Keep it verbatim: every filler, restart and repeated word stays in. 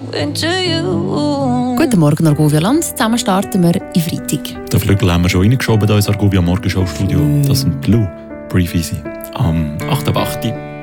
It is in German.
into you. Guten Morgen, Argovia Land. Zusammen starten wir in Freitag. Den Flügel haben wir schon reingeschoben, da ins Argovia Morgenshow Studio. Das sind Blue, Breathe Easy. Am achten achten